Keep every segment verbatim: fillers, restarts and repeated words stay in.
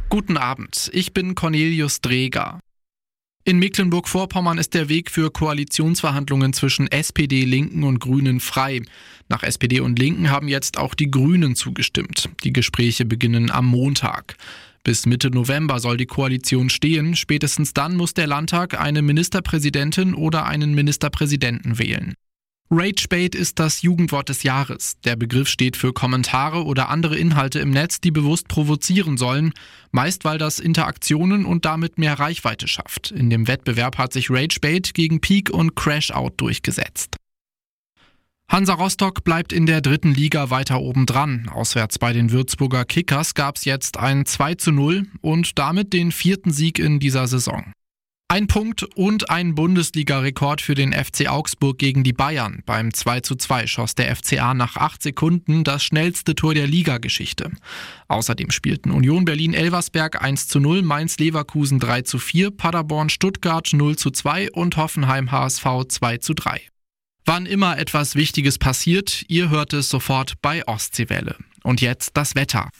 Guten Abend, ich bin Cornelius Dreger. In Mecklenburg-Vorpommern ist der Weg für Koalitionsverhandlungen zwischen S P D, Linken und Grünen frei. Nach S P D und Linken haben jetzt auch die Grünen zugestimmt. Die Gespräche beginnen am Montag. Bis Mitte November soll die Koalition stehen. Spätestens dann muss der Landtag eine Ministerpräsidentin oder einen Ministerpräsidenten wählen. Ragebait ist das Jugendwort des Jahres. Der Begriff steht für Kommentare oder andere Inhalte im Netz, die bewusst provozieren sollen, meist weil das Interaktionen und damit mehr Reichweite schafft. In dem Wettbewerb hat sich Ragebait gegen Peak und Crashout durchgesetzt. Hansa Rostock bleibt in der dritten Liga weiter oben dran. Auswärts bei den Würzburger Kickers gab es jetzt ein zwei zu null und damit den vierten Sieg in dieser Saison. Ein Punkt und ein Bundesliga-Rekord für den F C Augsburg gegen die Bayern. Beim zwei zu zwei schoss der F C A nach acht Sekunden das schnellste Tor der Ligageschichte. Außerdem spielten Union Berlin-Elversberg eins zu null, Mainz-Leverkusen drei zu vier, Paderborn-Stuttgart null zu zwei und Hoffenheim-H S V zwei zu drei. Wann immer etwas Wichtiges passiert, ihr hört es sofort bei Ostseewelle. Und jetzt das Wetter.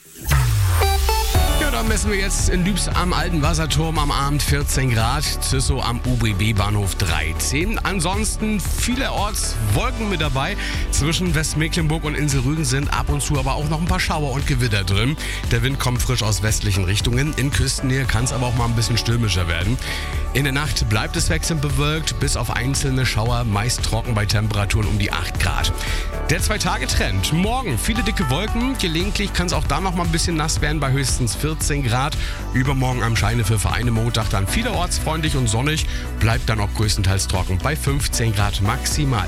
Da messen wir jetzt in Lübs am Alten Wasserturm am Abend vierzehn Grad, Züssow am U B B-Bahnhof dreizehn. Ansonsten vielerorts Wolken mit dabei. Zwischen Westmecklenburg und Insel-Rügen sind ab und zu aber auch noch ein paar Schauer und Gewitter drin. Der Wind kommt frisch aus westlichen Richtungen. In Küstennähe kann es aber auch mal ein bisschen stürmischer werden. In der Nacht bleibt es wechselnd bewölkt, bis auf einzelne Schauer, meist trocken bei Temperaturen um die acht Grad. Der Zwei-Tage-Trend. Morgen viele dicke Wolken. Gelegentlich kann es auch da noch mal ein bisschen nass werden bei höchstens vierzehn Grad. Übermorgen am Scheinefel für einen Montag dann vielerorts freundlich und sonnig. Bleibt dann auch größtenteils trocken bei fünfzehn Grad maximal.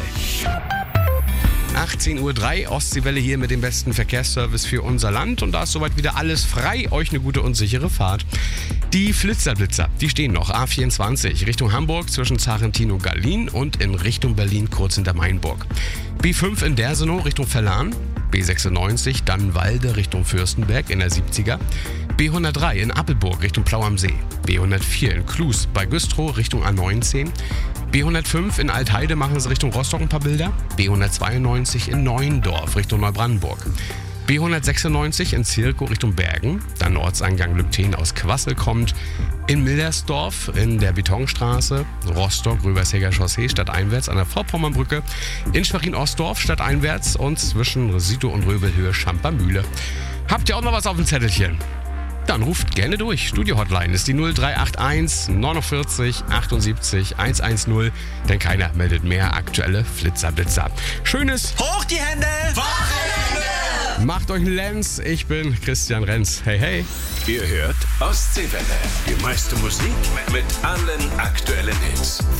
achtzehn Uhr drei, Ostseewelle hier mit dem besten Verkehrsservice für unser Land. Und da ist soweit wieder alles frei. Euch eine gute und sichere Fahrt. Die Flitzerblitzer, die stehen noch. A vierundzwanzig Richtung Hamburg zwischen Zarrentin und Gallien und in Richtung Berlin kurz hinter Mainburg. B fünf in Dersenow Richtung Verlan. B sechsundneunzig Dannenwalde Richtung Fürstenberg in der siebziger. B hundertdrei in Appelburg Richtung Plau am See. B hundertvier in Klus bei Güstrow Richtung A neunzehn. B hundertfünf in Altheide machen sie Richtung Rostock ein paar Bilder. B hundertzweiundneunzig in Neuendorf Richtung Neubrandenburg. B hundertsechsundneunzig in Zirkow Richtung Bergen. Dann Ortseingang Lübten aus Quassel kommt. In Mildersdorf in der Betonstraße. Rostock Röbersheger Chaussee stadteinwärts an der Vorpommernbrücke. In Schwerin-Ostdorf stadteinwärts und zwischen Sito und Röbelhöhe Schampermühle. Habt ihr auch noch was auf dem Zettelchen? Dann ruft gerne durch. Studio-Hotline ist die null drei acht eins neunundvierzig achtundsiebzig hundertzehn, denn keiner meldet mehr aktuelle Flitzerblitzer. Schönes Hoch die Hände! Wochenende! Macht euch einen Lenz. Ich bin Christian Renz. Hey, hey. Ihr hört Ostseewelle. Die meiste Musik mit allen aktuellen Hits.